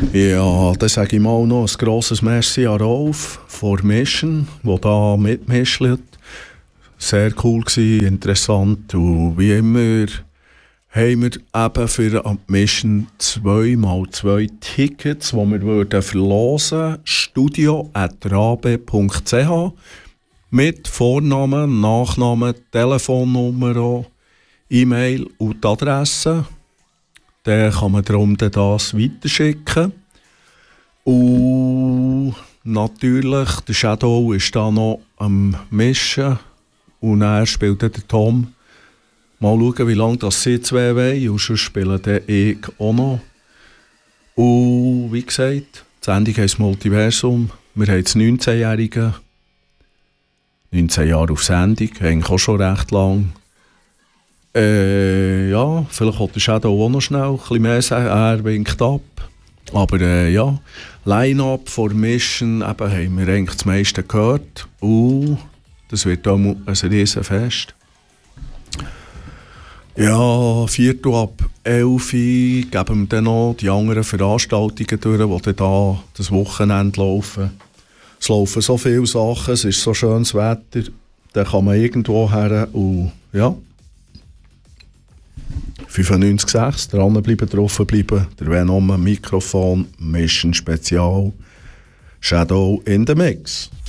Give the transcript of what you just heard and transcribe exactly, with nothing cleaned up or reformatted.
Ja, dann sage ich mal noch ein grosses Merci an Rolf von Mission, der da mitmischt. Sehr cool gewesen, interessant. Und wie immer haben wir eben für die Mission zwei mal zwei Tickets, die wir würden verlosen. studio at rabe punkt c h mit Vornamen, Nachnamen, Telefonnummer, E-Mail und die Adresse. Dann kann man darum das weiterschicken. Und natürlich, der Shadow ist da noch am Mischen. Und er spielt der Tom. Mal schauen, wie lange das sie zwei wollen. Und sonst spielen dann ich auch noch. Und wie gesagt, die Sendung heisst Multiversum. Wir haben jetzt neunzehnjährige. neunzehn Jahre auf Sendung, eigentlich auch schon recht lang. Äh, ja, vielleicht hat der Shadow auch noch schnell ein bisschen mehr sagen. Er winkt ab. Aber äh, ja, Line-Up, Formation, eben haben wir eigentlich das meiste gehört. Und das wird auch ein Riesenfest. Ja, Viertel ab elf geben wir dann noch die anderen Veranstaltungen durch, die da das Wochenende laufen. Es laufen so viele Sachen, es ist so schönes Wetter, da kann man irgendwo her und ja. fünfundneunzig Komma sechs, dranbleiben, draufbleiben, der Venom, Mikrofon, Mission Spezial, Shadow in the Mix.